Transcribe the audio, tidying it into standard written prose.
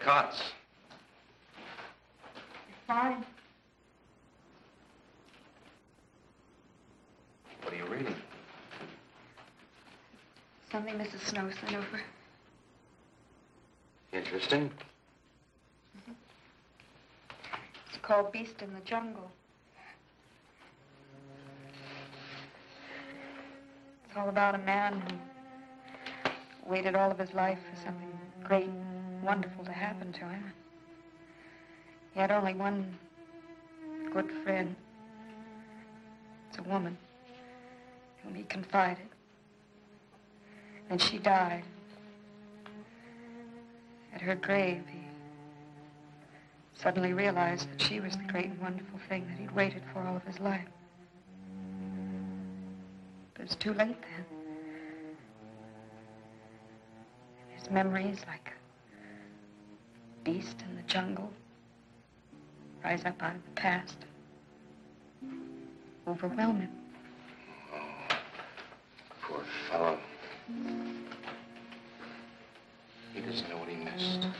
cots. Fine. What are you reading? Something Mrs. Snow sent over. Interesting. It's called Beast in the Jungle. It's all about a man who waited all of his life for something great, wonderful to happen to him. He had only one good friend. It's a woman whom he confided. And she died. At her grave, he suddenly realized that she was the great and wonderful thing that he'd waited for all of his life. But it's too late then. His memories, like a beast in the jungle, rise up out of the past, overwhelm him. Oh, poor fellow. He doesn't know what he missed.